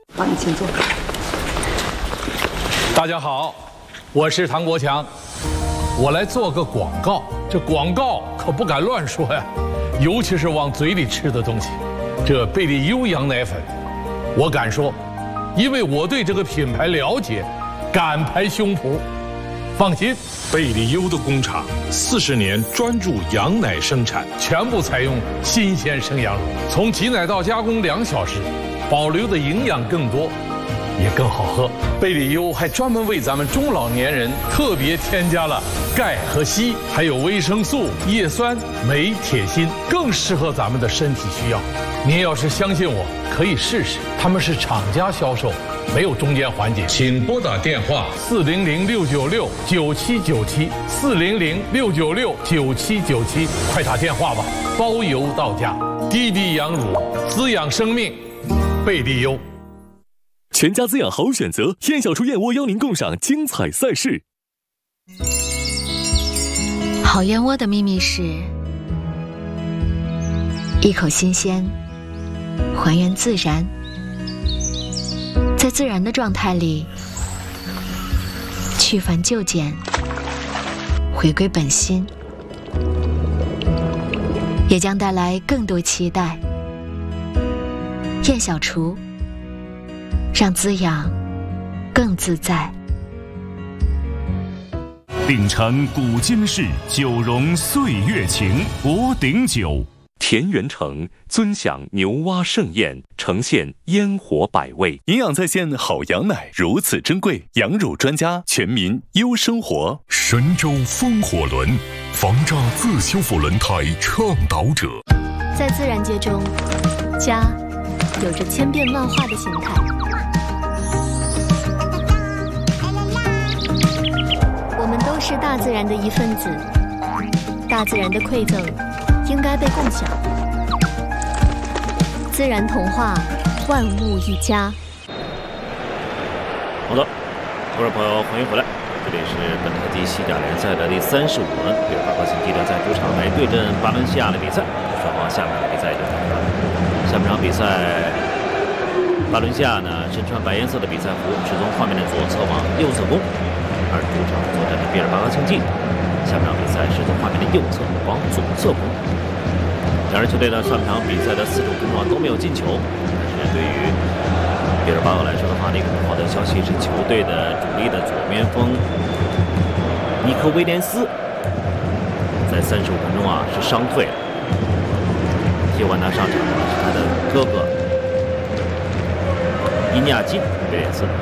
好，你请坐。 大家好，我是唐国强，我来做个广告。这广告可不敢乱说呀，尤其是往嘴里吃的东西。这贝利优羊奶粉，我敢说，因为我对这个品牌了解，敢拍胸脯。放心， 贝利优的工厂40年专注羊奶生产， 全部采用新鲜生羊乳，从挤奶到加工2小时，保留的营养更多，也更好喝。贝利优还专门为咱们中老年人特别添加了钙和硒，还有维生素、叶酸、镁、铁、锌，更适合咱们的身体需要。您要是相信我，可以试试，他们是厂家销售，没有中间环节。 请拨打电话 400-696-9797，400-696-9797，快打电话吧，包邮到家。滴滴羊乳，滋养生命，贝利优。 全家滋养好选择，燕小厨燕窝邀您共赏精彩赛事。 好燕窝的秘密是一口新鲜，还原自然，在自然的状态里去繁就简，回归本心，也将带来更多期待。燕小厨，让滋养更自在。 秉承古今式，酒容岁月情。博鼎酒， 田园城尊享牛蛙盛宴，呈现烟火百味，营养在线，好羊奶如此珍贵。羊乳专家，全民优生活。 神州风火轮，防炸自修复轮胎倡导者。 在自然界中，家有着千变万化的形态。我们都是大自然的一份子，大自然的馈赠应该被共享。自然童话，万物一家。 好的，观众朋友，欢迎回来，这里是本台及西甲联赛的第35轮，贝尔巴鄂竞技的在主场来对阵巴伦西亚的比赛。双方下半场比赛就开始了。下半场比赛，巴伦西亚呢身穿白颜色的比赛服，是从画面的左侧往右侧攻。而主场作战的比尔巴鄂竞技，下半场比赛是从画面的右侧往左侧攻。两支球队呢，上半场比赛的4种攻防都没有进球。但是对于比尔巴鄂来说的话，一个不好的消息是，球队的主力的左边锋尼科威廉斯在35分钟是伤退了，替换他上场的是他的哥哥伊尼亚基威廉斯。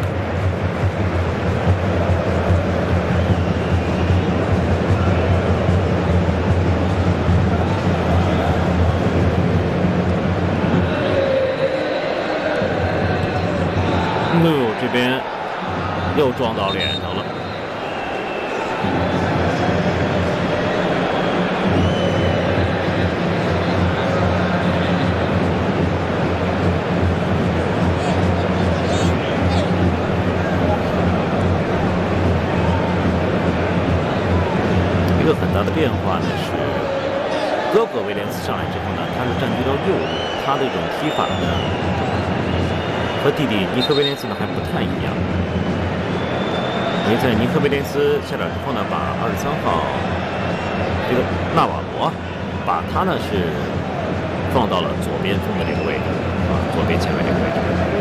这边又撞到脸上了。一个很大的变化呢是，哥哥威廉斯上来之后呢，他是占据到右路，他的这种踢法呢和弟弟尼科威廉斯呢还不太一样，因为在尼科威廉斯下场之后呢，把23号这个纳瓦罗，把他呢是放到了左边锋的这个位置，左边前卫这个位置。